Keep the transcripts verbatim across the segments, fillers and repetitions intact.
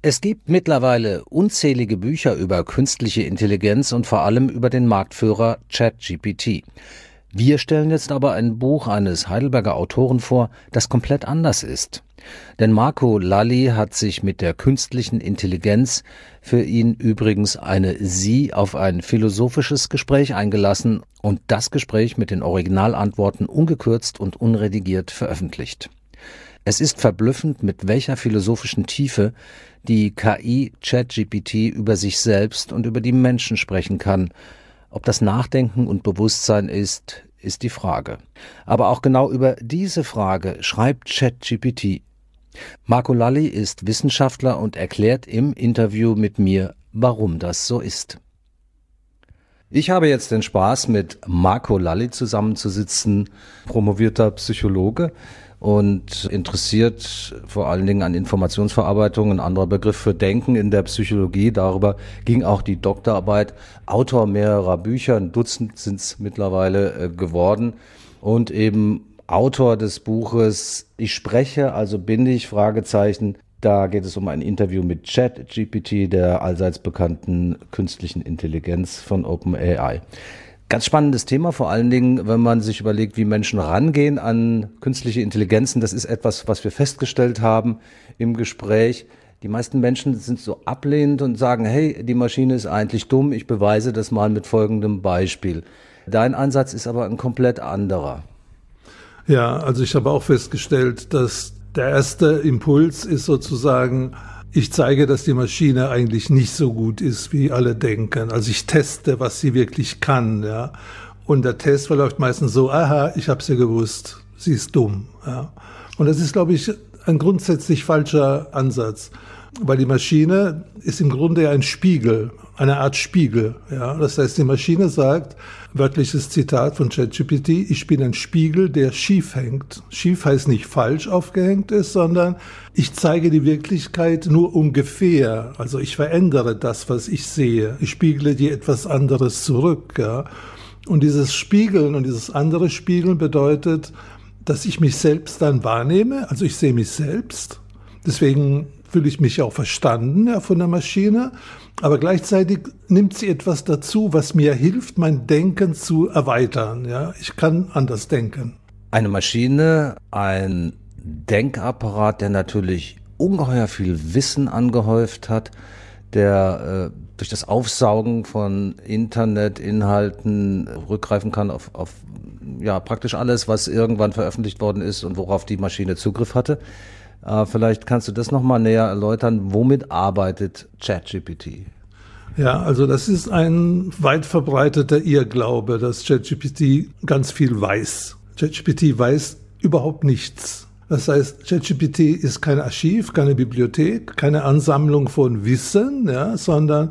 Es gibt mittlerweile unzählige Bücher über künstliche Intelligenz und vor allem über den Marktführer ChatGPT. Wir stellen jetzt aber ein Buch eines Heidelberger Autoren vor, das komplett anders ist. Denn Marco Lalli hat sich mit der künstlichen Intelligenz, für ihn übrigens eine Sie, auf ein philosophisches Gespräch eingelassen und das Gespräch mit den Originalantworten ungekürzt und unredigiert veröffentlicht. Es ist verblüffend, mit welcher philosophischen Tiefe die K I ChatGPT über sich selbst und über die Menschen sprechen kann. Ob das Nachdenken und Bewusstsein ist, ist die Frage. Aber auch genau über diese Frage schreibt ChatGPT. Marco Lalli ist Wissenschaftler und erklärt im Interview mit mir, warum das so ist. Ich habe jetzt den Spaß, mit Marco Lalli zusammenzusitzen, promovierter Psychologe und interessiert vor allen Dingen an Informationsverarbeitung, ein anderer Begriff für Denken in der Psychologie. Darüber ging auch die Doktorarbeit, Autor mehrerer Bücher, ein Dutzend sind es mittlerweile geworden und eben Autor des Buches Ich spreche, also bin ich, Fragezeichen. Da geht es um ein Interview mit ChatGPT, der allseits bekannten künstlichen Intelligenz von OpenAI. Ganz spannendes Thema, vor allen Dingen, wenn man sich überlegt, wie Menschen rangehen an künstliche Intelligenzen. Das ist etwas, was wir festgestellt haben im Gespräch. Die meisten Menschen sind so ablehnend und sagen, hey, die Maschine ist eigentlich dumm, ich beweise das mal mit folgendem Beispiel. Dein Ansatz ist aber ein komplett anderer. Ja, also ich habe auch festgestellt, dass der erste Impuls ist sozusagen, ich zeige, dass die Maschine eigentlich nicht so gut ist, wie alle denken. Also ich teste, was sie wirklich kann, ja. Und der Test verläuft meistens so, aha, ich habe sie gewusst, sie ist dumm, ja. Und das ist, glaube ich, ein grundsätzlich falscher Ansatz, weil die Maschine ist im Grunde ein Spiegel, eine Art Spiegel, ja. Das heißt, die Maschine sagt, wörtliches Zitat von ChatGPT, ich bin ein Spiegel, der schief hängt. Schief heißt nicht falsch aufgehängt ist, sondern ich zeige die Wirklichkeit nur ungefähr. Also ich verändere das, was ich sehe. Ich spiegle dir etwas anderes zurück, ja. Und dieses Spiegeln und dieses andere Spiegeln bedeutet, dass ich mich selbst dann wahrnehme. Also ich sehe mich selbst. Deswegen fühle ich mich auch verstanden, ja, von der Maschine. Aber gleichzeitig nimmt sie etwas dazu, was mir hilft, mein Denken zu erweitern. Ja, ich kann anders denken. Eine Maschine, ein Denkapparat, der natürlich ungeheuer viel Wissen angehäuft hat, der äh, durch das Aufsaugen von Internetinhalten rückgreifen kann auf, auf ja, praktisch alles, was irgendwann veröffentlicht worden ist und worauf die Maschine Zugriff hatte. Uh, vielleicht kannst du das nochmal näher erläutern. Womit arbeitet ChatGPT? Ja, also das ist ein weit verbreiteter Irrglaube, dass ChatGPT ganz viel weiß. ChatGPT weiß überhaupt nichts. Das heißt, ChatGPT ist kein Archiv, keine Bibliothek, keine Ansammlung von Wissen, ja, sondern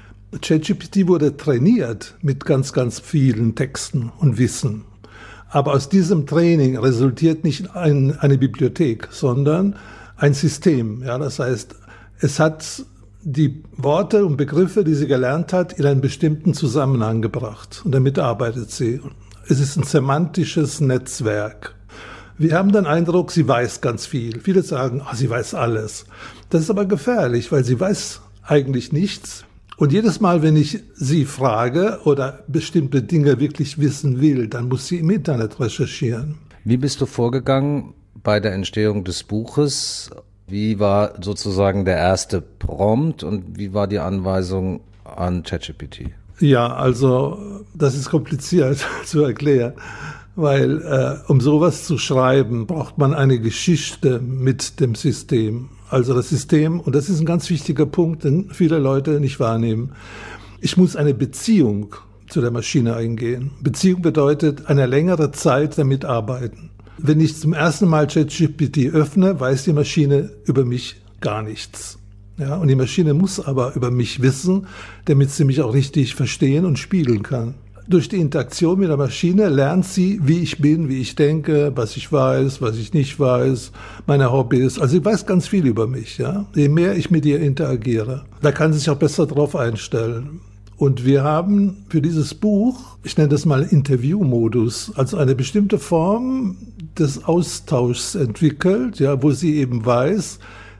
ChatGPT wurde trainiert mit ganz, ganz vielen Texten und Wissen. Aber aus diesem Training resultiert nicht ein, eine Bibliothek, sondern ein System. Ja, das heißt, es hat die Worte und Begriffe, die sie gelernt hat, in einen bestimmten Zusammenhang gebracht. Und damit arbeitet sie. Es ist ein semantisches Netzwerk. Wir haben den Eindruck, sie weiß ganz viel. Viele sagen, oh, sie weiß alles. Das ist aber gefährlich, weil sie weiß eigentlich nichts. Und jedes Mal, wenn ich sie frage oder bestimmte Dinge wirklich wissen will, dann muss sie im Internet recherchieren. Wie bist du vorgegangen bei der Entstehung des Buches? Wie war sozusagen der erste Prompt und wie war die Anweisung an ChatGPT? Ja, also das ist kompliziert zu erklären, weil äh, um sowas zu schreiben, braucht man eine Geschichte mit dem System. Also das System, und das ist ein ganz wichtiger Punkt, den viele Leute nicht wahrnehmen. Ich muss eine Beziehung zu der Maschine eingehen. Beziehung bedeutet eine längere Zeit damit arbeiten. Wenn ich zum ersten Mal ChatGPT öffne, weiß die Maschine über mich gar nichts. Ja, und die Maschine muss aber über mich wissen, damit sie mich auch richtig verstehen und spiegeln kann. Durch die Interaktion mit der Maschine lernt sie, wie ich bin, wie ich denke, was ich weiß, was ich nicht weiß, meine Hobbys. Also sie weiß ganz viel über mich, ja. Je mehr ich mit ihr interagiere, da kann sie sich auch besser drauf einstellen. Und wir haben für dieses Buch, ich nenne das mal Interviewmodus, also eine bestimmte Form des Austauschs entwickelt, ja, wo sie eben weiß,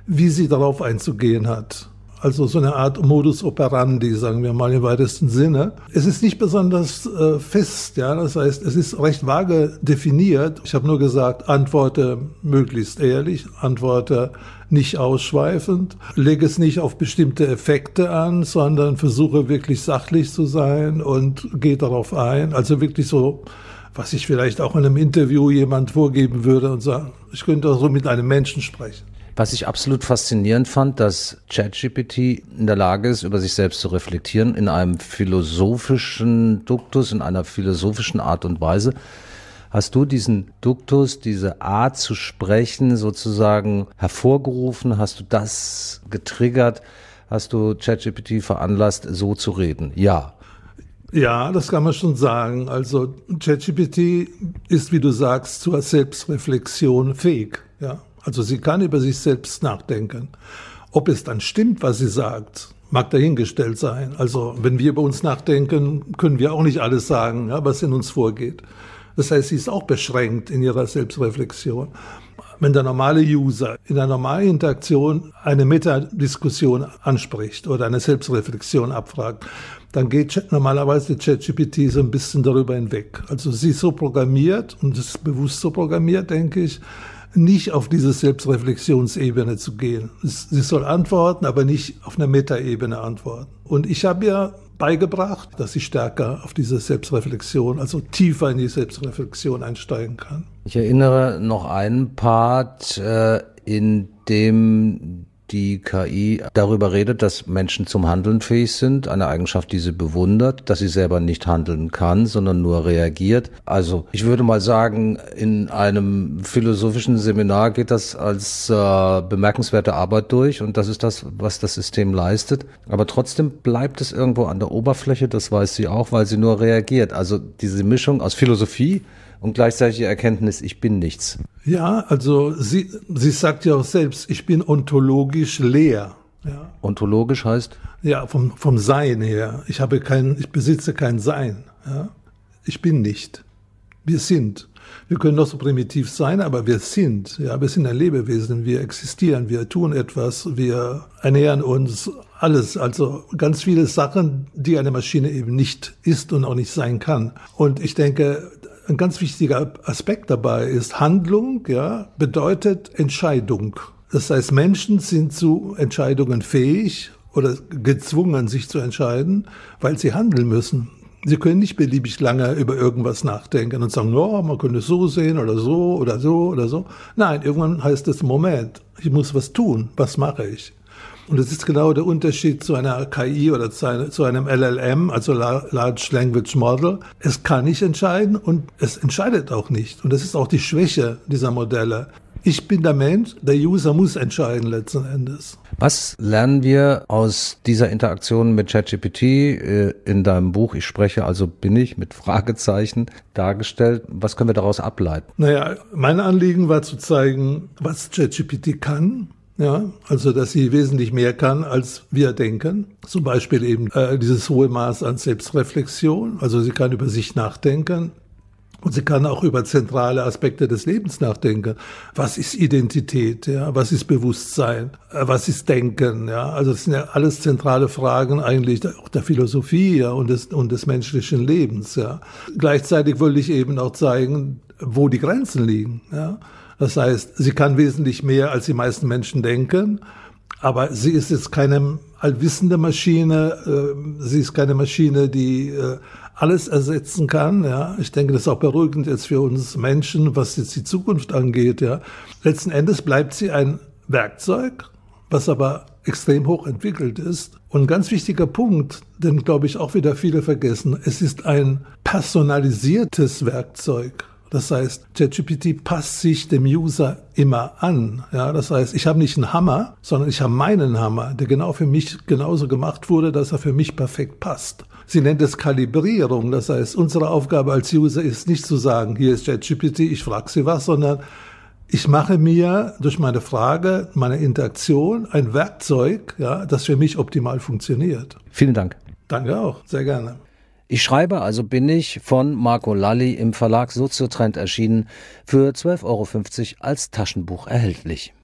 wie sie darauf einzugehen hat. Also so eine Art Modus operandi, sagen wir mal im weitesten Sinne. Es ist nicht besonders äh, fest, ja, das heißt, es ist recht vage definiert. Ich habe nur gesagt, antworte möglichst ehrlich, antworte nicht ausschweifend, lege es nicht auf bestimmte Effekte an, sondern versuche wirklich sachlich zu sein und gehe darauf ein. Also wirklich so, was ich vielleicht auch in einem Interview jemand vorgeben würde und sagen, ich könnte so mit einem Menschen sprechen. Was ich absolut faszinierend fand, dass ChatGPT in der Lage ist, über sich selbst zu reflektieren, in einem philosophischen Duktus, in einer philosophischen Art und Weise. Hast du diesen Duktus, diese Art zu sprechen sozusagen hervorgerufen? Hast du das getriggert? Hast du ChatGPT veranlasst, so zu reden? Ja. Ja, das kann man schon sagen. Also ChatGPT ist, wie du sagst, zur Selbstreflexion fähig, ja. Also sie kann über sich selbst nachdenken. Ob es dann stimmt, was sie sagt, mag dahingestellt sein. Also wenn wir über uns nachdenken, können wir auch nicht alles sagen, ja, was in uns vorgeht. Das heißt, sie ist auch beschränkt in ihrer Selbstreflexion. Wenn der normale User in der normalen Interaktion eine Metadiskussion anspricht oder eine Selbstreflexion abfragt, dann geht normalerweise ChatGPT so ein bisschen darüber hinweg. Also sie ist so programmiert, und es ist bewusst so programmiert, denke ich, nicht auf diese Selbstreflexionsebene zu gehen. Sie soll antworten, aber nicht auf einer Metaebene antworten. Und ich habe ihr beigebracht, dass sie stärker auf diese Selbstreflexion, also tiefer in die Selbstreflexion einsteigen kann. Ich erinnere noch einen Part, äh, in dem die K I darüber redet, dass Menschen zum Handeln fähig sind, eine Eigenschaft, die sie bewundert, dass sie selber nicht handeln kann, sondern nur reagiert. Also ich würde mal sagen, in einem philosophischen Seminar geht das als äh, bemerkenswerte Arbeit durch und das ist das, was das System leistet. Aber trotzdem bleibt es irgendwo an der Oberfläche, das weiß sie auch, weil sie nur reagiert. Also diese Mischung aus Philosophie und gleichzeitig die Erkenntnis, ich bin nichts. Ja, also sie, sie sagt ja auch selbst, ich bin ontologisch leer. Ja. Ontologisch heißt? Ja, vom, vom Sein her. Ich habe kein, ich besitze kein Sein. Ja. Ich bin nicht. Wir sind. Wir können doch so primitiv sein, aber wir sind. Ja, wir sind ein Lebewesen. Wir existieren. Wir tun etwas. Wir ernähren uns. Alles. Also ganz viele Sachen, die eine Maschine eben nicht ist und auch nicht sein kann. Und ich denke, ein ganz wichtiger Aspekt dabei ist, Handlung, ja, bedeutet Entscheidung. Das heißt, Menschen sind zu Entscheidungen fähig oder gezwungen, sich zu entscheiden, weil sie handeln müssen. Sie können nicht beliebig lange über irgendwas nachdenken und sagen, oh, man könnte es so sehen oder so oder so oder so. Nein, irgendwann heißt es, Moment, ich muss was tun. Was mache ich? Und das ist genau der Unterschied zu einer K I oder zu einem L L M, also Large Language Model. Es kann nicht entscheiden und es entscheidet auch nicht. Und das ist auch die Schwäche dieser Modelle. Ich bin der Mensch, der User muss entscheiden letzten Endes. Was lernen wir aus dieser Interaktion mit ChatGPT in deinem Buch? Ich spreche, also bin ich, mit Fragezeichen dargestellt. Was können wir daraus ableiten? Naja, mein Anliegen war zu zeigen, was ChatGPT kann. Ja, also dass sie wesentlich mehr kann, als wir denken. Zum Beispiel eben äh, dieses hohe Maß an Selbstreflexion. Also sie kann über sich nachdenken und sie kann auch über zentrale Aspekte des Lebens nachdenken. Was ist Identität? Ja, was ist Bewusstsein? Äh, was ist Denken? Ja, also das sind ja alles zentrale Fragen eigentlich auch der Philosophie, ja, und des und des menschlichen Lebens. Ja, gleichzeitig wollte ich eben auch zeigen, wo die Grenzen liegen. Ja. Das heißt, sie kann wesentlich mehr, als die meisten Menschen denken, aber sie ist jetzt keine allwissende Maschine, sie ist keine Maschine, die alles ersetzen kann. Ja. Ich denke, das ist auch beruhigend jetzt für uns Menschen, was jetzt die Zukunft angeht. Ja. Letzten Endes bleibt sie ein Werkzeug, was aber extrem hoch entwickelt ist. Und ein ganz wichtiger Punkt, den, glaube ich, auch wieder viele vergessen, es ist ein personalisiertes Werkzeug. Das heißt, ChatGPT passt sich dem User immer an. Ja, das heißt, ich habe nicht einen Hammer, sondern ich habe meinen Hammer, der genau für mich genauso gemacht wurde, dass er für mich perfekt passt. Sie nennt es Kalibrierung. Das heißt, unsere Aufgabe als User ist nicht zu sagen, hier ist ChatGPT, ich frage Sie was, sondern ich mache mir durch meine Frage, meine Interaktion ein Werkzeug, ja, das für mich optimal funktioniert. Vielen Dank. Danke auch, sehr gerne. Ich schreibe, also bin ich, von Marco Lalli im Verlag Soziotrend erschienen, für zwölf Euro fünfzig als Taschenbuch erhältlich.